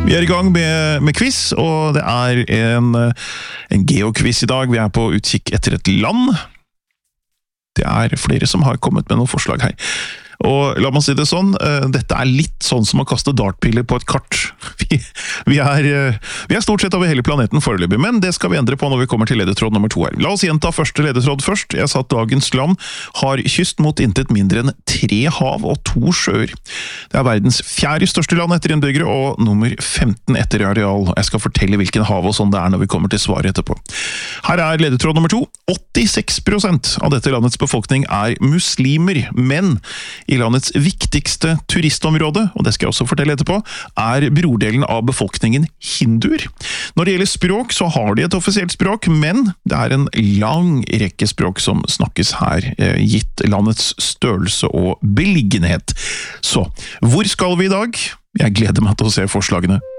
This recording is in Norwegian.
Vi I gang med quiz, og det en geoquiz I dag. Vi på utkikk etter et land. Det flere som har kommet med noen forslag her. Og la meg si det sånn, dette litt sånn som å kaste dartpiller på et kart. Vi stort sett over hele planeten foreløpig, men det skal vi endre på når vi kommer til ledetråd nummer 2 her. La oss gjenta første ledetråd først. Jeg sa at dagens land har kyst mot intet mindre enn 3 hav og 2 sjøer. Det verdens 4. største land etter innbyggere, og nummer 15 etter areal. Jeg skal fortelle hvilken hav og sånn det når vi kommer til svaret etterpå. Her ledetråd nummer 2. 86% av dette landets befolkning muslimer, men I landets viktigste turistområde, og det skal jeg også fortelle etterpå, brodelen av befolkningen hinduer. Når det gjelder språk, så har de et offisielt språk, men det en lang rekke språk som snakkes her, gitt landets størrelse og beliggenhet. Så, hvor skal vi I dag? Jeg gleder meg til å se forslagene.